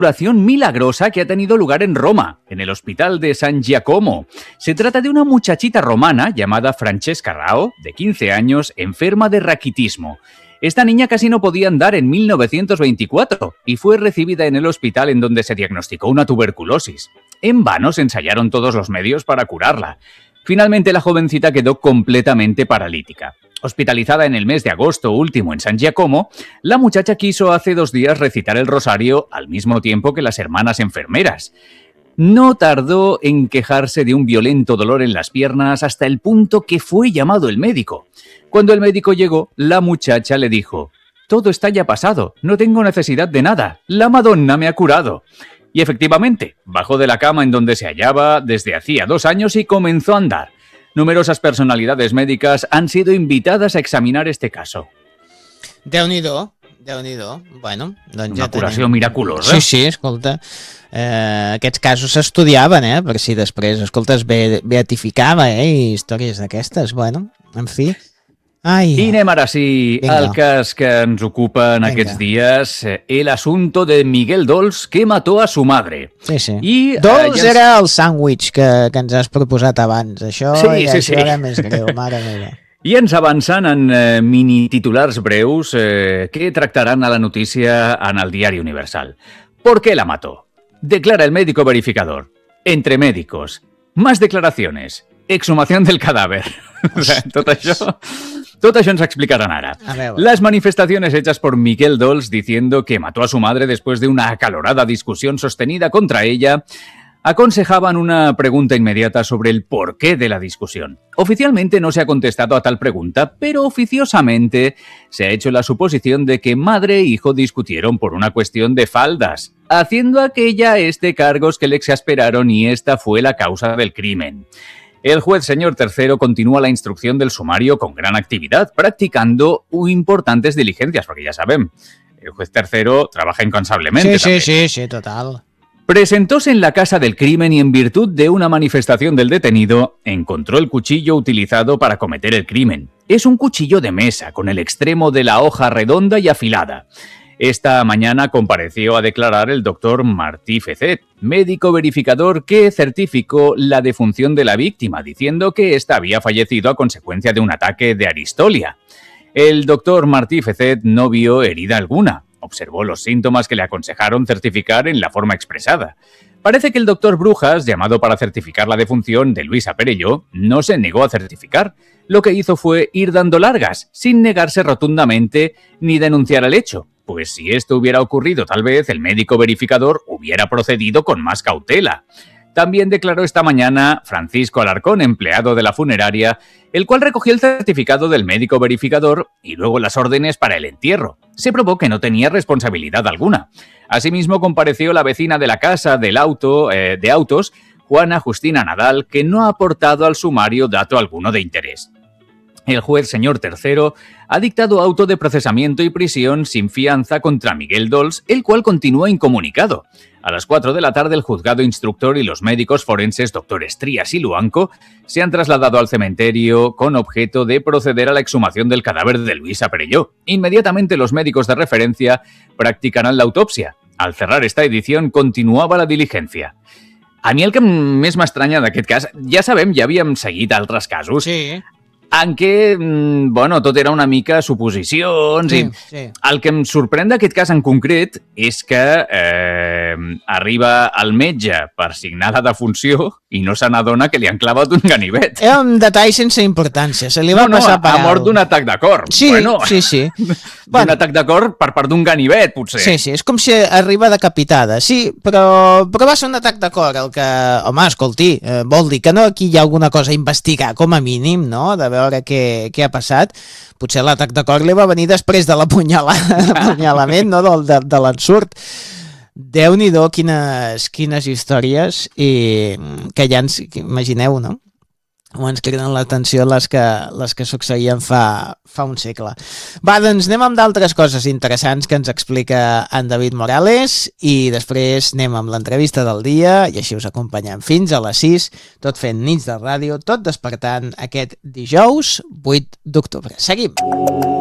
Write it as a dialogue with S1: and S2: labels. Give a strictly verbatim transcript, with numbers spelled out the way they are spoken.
S1: curación milagrosa que ha tenido lugar en Roma, en el hospital de San Giacomo. Se trata de una muchachita romana llamada Francesca Rao, de quince años, enferma de raquitismo. Esta niña casi no podía andar en mil novecientos veinticuatro y fue recibida en el hospital en donde se diagnosticó una tuberculosis. En vano se ensayaron todos los medios para curarla. Finalmente la jovencita quedó completamente paralítica. Hospitalizada en el mes de agosto último en San Giacomo, la muchacha quiso hace dos días recitar el rosario al mismo tiempo que las hermanas enfermeras. No tardó en quejarse de un violento dolor en las piernas hasta el punto que fue llamado el médico. Cuando el médico llegó, la muchacha le dijo: «Todo está ya pasado, no tengo necesidad de nada, la Madonna me ha curado». Y efectivamente, bajó de la cama en donde se hallaba desde hacía dos años y comenzó a andar. Numerosas personalidades médicas han sido invitadas a examinar este caso.
S2: Déu-n'hi-do, Déu-n'hi-do. Bueno, doncs
S1: Una
S2: ja
S1: curació
S2: tenim...
S1: miraculosa.
S2: Sí, sí, escolta, eh, aquests casos s'estudiaven, eh, per si després, escolta, es be beatificava, eh, i històries d'aquestes, bueno, en fi... Ai.
S1: I anem ara sí
S2: Vinga.
S1: al cas que ens ocupa en
S2: Vinga.
S1: aquests dies, el asunto de Miguel Dols que mató a su madre.
S2: Sí, sí.
S1: I,
S2: Dols
S1: eh, ja ens...
S2: era el sàndwich que, que ens has proposat abans. Això,
S1: Sí,
S2: i
S1: sí,
S2: això
S1: sí.
S2: era més greu, mare meva.
S1: I ens avancen en eh, mini titulars breus eh, que tractaran a la notícia en el Diari Universal. ¿Por qué la mató? Declara el médico verificador. Entre médicos. Más declaraciones. Exhumación del cadáver. O sea, tot això... Tot això ens explicaran ara.
S2: A veure.
S1: Las manifestaciones hechas por Miguel Dols diciendo que mató a su madre después de una acalorada discusión sostenida contra ella aconsejaban una pregunta inmediata sobre el porqué de la discusión. Oficialmente no se ha contestado a tal pregunta, pero oficiosamente se ha hecho la suposición de que madre e hijo discutieron por una cuestión de faldas, haciendo aquella este cargos que le exasperaron y esta fue la causa del crimen. El juez señor Tercero continúa la instrucción del sumario con gran actividad, practicando importantes diligencias, porque ya saben, el juez Tercero trabaja incansablemente.
S2: Sí, sí,
S1: también.
S2: sí, sí, total.
S1: Presentóse en la casa del crimen y en virtud de una manifestación del detenido, encontró el cuchillo utilizado para cometer el crimen. Es un cuchillo de mesa, con el extremo de la hoja redonda y afilada. Esta mañana compareció a declarar el doctor Martí Fecet, médico verificador que certificó la defunción de la víctima, diciendo que ésta había fallecido a consecuencia de un ataque de aristolia. El doctor Martí Fecet no vio herida alguna. Observó los síntomas que le aconsejaron certificar en la forma expresada. Parece que el doctor Brujas, llamado para certificar la defunción de Luisa Perelló, no se negó a certificar. Lo que hizo fue ir dando largas, sin negarse rotundamente ni denunciar el hecho. Pues si esto hubiera ocurrido, tal vez el médico verificador hubiera procedido con más cautela. También declaró esta mañana Francisco Alarcón, empleado de la funeraria, el cual recogió el certificado del médico verificador y luego las órdenes para el entierro. Se probó que no tenía responsabilidad alguna. Asimismo, compareció la vecina de la casa del auto, eh, de autos, Juana Justina Nadal, que no ha aportado al sumario dato alguno de interés. El juez señor Tercero ha dictado auto de procesamiento y prisión sin fianza contra Miguel Dols, el cual continúa incomunicado. A las cuatro de la tarde el juzgado instructor y los médicos forenses doctores Trías y Luanco se han trasladado al cementerio con objeto de proceder a la exhumación del cadáver de Luisa Perelló. Inmediatamente los médicos de referencia practicarán la autopsia. Al cerrar esta edición continuava la diligència. A mi el que més m'estranya d'aquest cas, ja sabem, ja havíem seguit altres casos,
S2: Sí.
S1: en què, bueno, tot era una mica suposicions
S2: Sí,
S1: i
S2: sí.
S1: el que em sorprèn d'aquest cas en concret és que eh, arriba el metge per signar la defunció i no se n'adona que li han clavat un ganivet.
S2: Era un detall sense importància, se li va
S1: no, no,
S2: passar per
S1: ha mort
S2: alt.
S1: d'un atac de cor.
S2: Sí,
S1: bueno,
S2: sí, sí.
S1: d'un
S2: Bueno.
S1: atac de cor per part d'un ganivet, potser.
S2: Sí, sí, és com si arriba decapitada. Sí, però, però va ser un atac de cor, el que... Home, escolti, eh, vol dir que no aquí hi ha alguna cosa a investigar, com a mínim, no?, de veure què, què ha passat. Potser l'atac de cor li va venir després de l'apunyalament, no?, del, de, de l'ensurt. Déu-n'hi-do quines, quines històries i que ja ens... Imagineu, no?, o ens criden l'atenció les que, les que succeïen fa, fa un segle. Va, doncs anem amb d'altres coses interessants que ens explica en David Morales i després anem amb l'entrevista del dia i així us acompanyem fins a les sis, tot fent nits de ràdio, tot despertant aquest dijous vuit d'octubre. Seguim!